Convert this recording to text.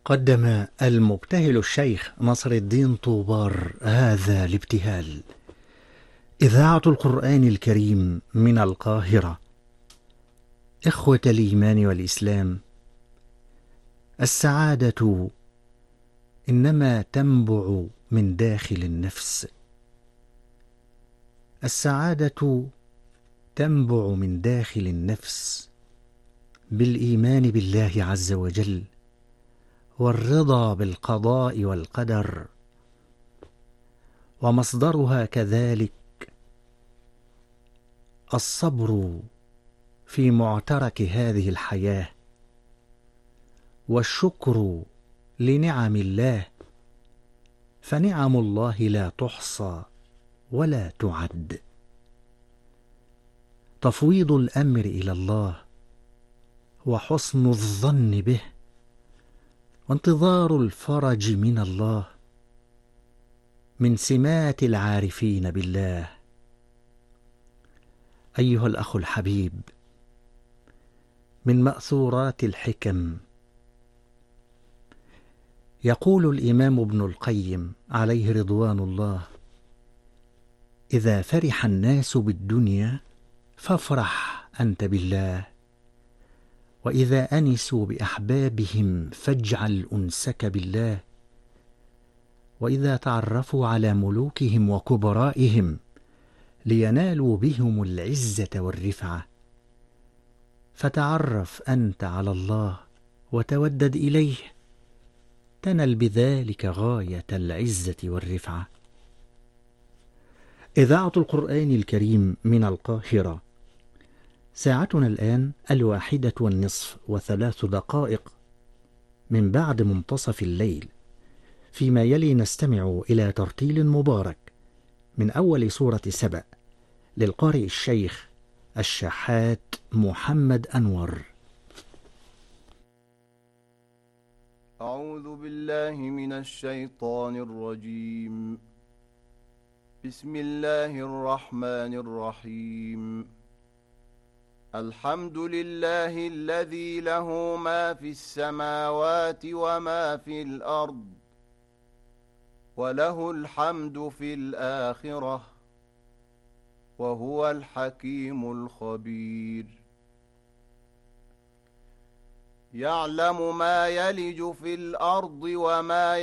قدم المبتهل الشيخ نصر الدين طوبار هذا الابتهال. إذاعة القرآن الكريم من القاهرة. إخوة الإيمان والإسلام، السعادة إنما تنبع من داخل النفس. السعادة تنبع من داخل النفس بالإيمان بالله عز وجل، والرضا بالقضاء والقدر، ومصدرها كذلك الصبر في معترك هذه الحياة، والشكر لنعم الله، فنعم الله لا تحصى ولا تعد. تفويض الأمر إلى الله، وحسن الظن به، وانتظار الفرج من الله، من سمات العارفين بالله. أيها الأخ الحبيب، من مأثورات الحكم، يقول الإمام ابن القيم عليه رضوان الله: إذا فرح الناس بالدنيا فافرح أنت بالله، وإذا أنسوا بأحبابهم فاجعل أنسك بالله، وإذا تعرفوا على ملوكهم وكبرائهم لينالوا بهم العزة والرفعة فتعرف أنت على الله وتودد إليه، تنل بذلك غاية العزة والرفعة. إذاعة القرآن الكريم من القاهرة. ساعتنا الآن 1:03 من بعد منتصف الليل. فيما يلي نستمع إلى ترتيل مبارك من أول سورة سبأ للقارئ الشيخ الشحات محمد أنور. أعوذ بالله من الشيطان الرجيم. بسم الله الرحمن الرحيم. الحمد لله الذي له ما في السماوات وما في الأرض، وله الحمد في الآخرة، وهو الحكيم الخبير. يعلم ما يلج في الأرض وما